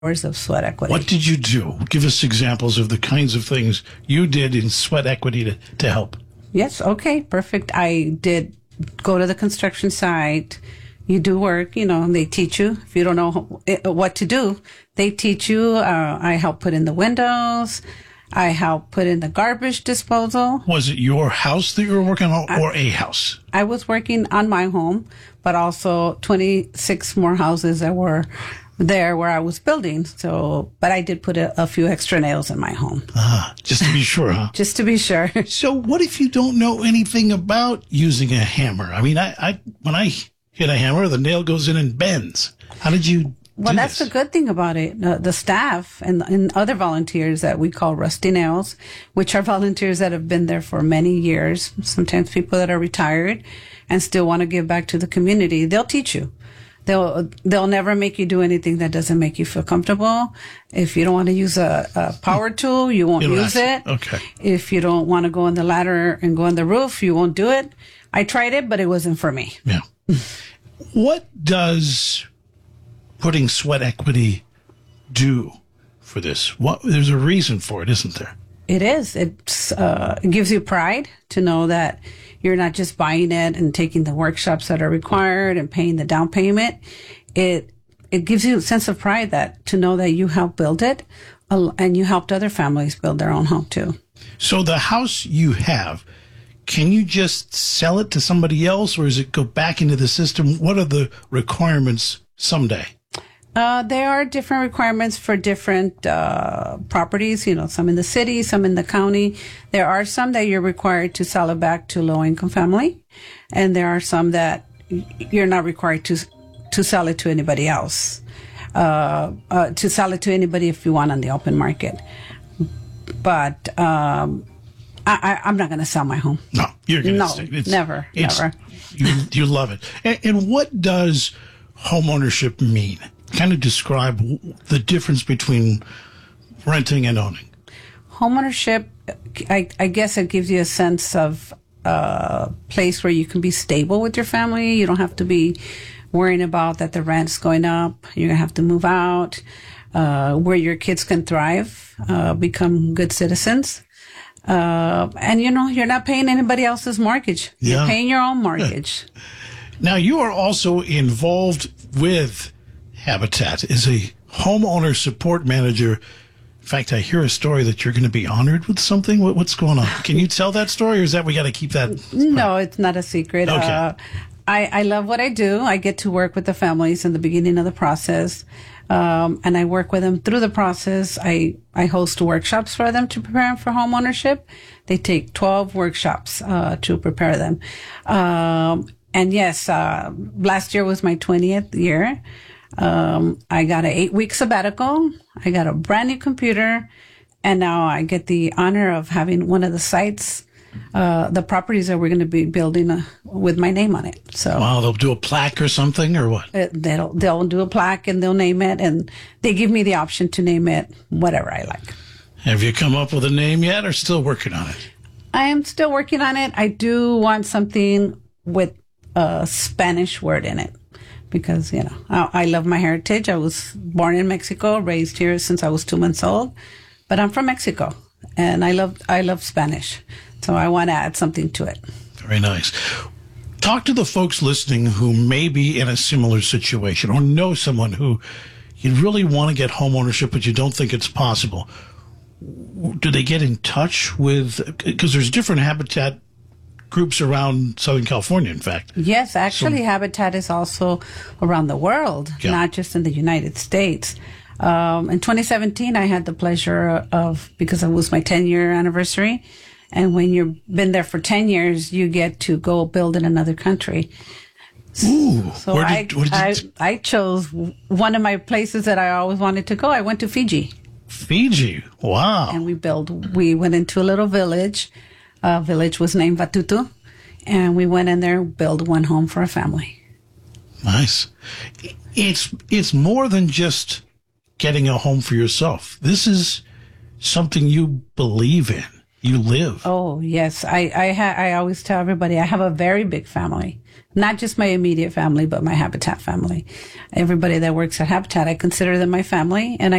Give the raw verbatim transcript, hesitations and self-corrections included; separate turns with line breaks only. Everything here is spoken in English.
hours of sweat equity.
What did you do? Give us examples of the kinds of things you did in sweat equity to, to help.
Yes, okay, perfect. I did go to the construction site. You do work, you know, and they teach you. If you don't know what to do, they teach you. Uh, I help put in the windows. I help put in the garbage disposal.
Was it your house that you were working on, or
I,
a house?
I was working on my home, but also twenty-six more houses that were there where I was building. So, but I did put a, a few extra nails in my home.
Ah, just to be sure, huh?
Just to be sure.
So what if you don't know anything about using a hammer? I mean, I, I when I hit a hammer, the nail goes in and bends. How did you
Well,
do
that's
this?
the good thing about it. Uh, the staff and, and other volunteers that we call Rusty Nails, which are volunteers that have been there for many years, sometimes people that are retired and still want to give back to the community, they'll teach you. They'll they'll never make you do anything that doesn't make you feel comfortable. If you don't want to use a, a power tool, you won't
You'll
use
ask.
it.
Okay.
If you don't want to go on the ladder and go on the roof, you won't do it. I tried it, but it wasn't for me.
Yeah. What does putting sweat equity do for this? What there's a reason for it, isn't there?
It is. It's, uh, it gives you pride to know that you're not just buying it and taking the workshops that are required and paying the down payment. It it gives you a sense of pride that to know that you helped build it, uh, and you helped other families build their own home too.
So the house you have, can you just sell it to somebody else, or does it go back into the system? What are the requirements someday?
Uh, there are different requirements for different uh, properties, you know, some in the city, some in the county. There are some that you're required to sell it back to low-income family, and there are some that you're not required to to sell it to anybody else, uh, uh, to sell it to anybody if you want on the open market. But um, I, I, I'm not going to sell my home.
No, you're going to
No,
stay. It's,
never,
it's,
never.
You, you love it. And, and what does home ownership mean? Kind of describe the difference between renting and owning.
Homeownership, I, I guess it gives you a sense of a place where you can be stable with your family. You don't have to be worrying about that the rent's going up. You're going to have to move out, uh, where your kids can thrive, uh, become good citizens. Uh, and, you know, you're not paying anybody else's mortgage.
Yeah.
You're paying your own mortgage.
Now, you are also involved with Habitat as a homeowner support manager. In fact, I hear a story that you're going to be honored with something. What, what's going on? Can you tell that story, or is that we got to keep that?
No, it's not a secret.
Okay.
Uh, I, I love what I do. I get to work with the families in the beginning of the process, um, and I work with them through the process. I, I host workshops for them to prepare them for home ownership. They take twelve workshops uh, to prepare them. Um, and yes, uh, last year was my twentieth year. Um, I got an eight week sabbatical. I got a brand new computer, and now I get the honor of having one of the sites, uh, the properties that we're going to be building uh, with my name on it. So,
Wow, they'll do a plaque or something, or what?
uh, they'll, they'll do a plaque and they'll name it, and they give me the option to name it whatever I like.
Have you come up with a name yet, or still working on it?
I am still working on it. I do want something with a Spanish word in it. Because, you know, I, I love my heritage. I was born in Mexico, raised here since I was two months old. But I'm from Mexico, and I love I love Spanish. So I want to add something to it.
Very nice. Talk to the folks listening who may be in a similar situation or know someone who you really want to get home ownership, but you don't think it's possible. Do they get in touch with, because there's different Habitat groups around Southern California, in fact.
Yes, actually, so, Habitat is also around the world,
yeah.
not just in the United States. Um, in twenty seventeen, I had the pleasure of, because it was my ten-year anniversary, and when you've been there for ten years, you get to go build in another country.
Ooh,
so
where
I,
did, what did
I,
you
I chose one of my places that I always wanted to go. I went to Fiji.
Fiji, wow.
And we built, we went into a little village. Uh, village was named Vatutu, and we went in there and built one home for a family.
Nice. It's it's more than just getting a home for yourself. This is something you believe in. you live.
Oh, yes. I, I, ha- I always tell everybody I have a very big family, not just my immediate family, but my Habitat family. Everybody that works at Habitat, I consider them my family, and I